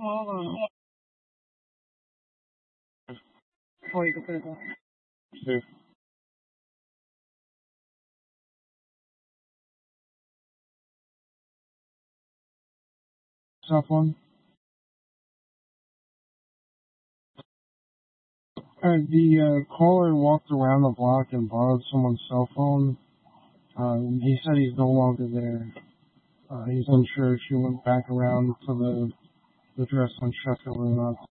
Hold on. Before you can put it on. Sure. Top one. The caller walked around the block and borrowed someone's cell phone. He said he's no longer there. He's unsure if she went back around to the address on Sheffield or not.